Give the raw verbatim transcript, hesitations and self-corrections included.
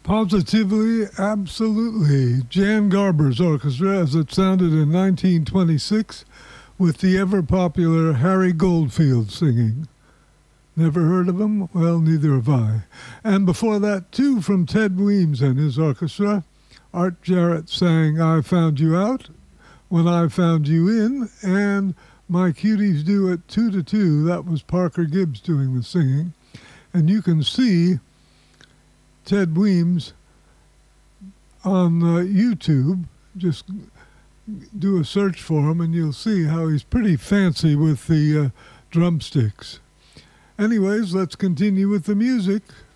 Positively, absolutely. Jan Garber's orchestra as it sounded in nineteen twenty-six with the ever-popular Harry Goldfield singing. Never heard of him? Well, neither have I. And before that, too, from Ted Weems and his orchestra, Art Jarrett sang I Found You Out, When I Found You In, and My Cuties Do It Two to Two. That was Parker Gibbs doing the singing. And you can see Ted Weems on uh, YouTube. Just do a search for him and you'll see how he's pretty fancy with the uh, drumsticks. Anyways, let's continue with the music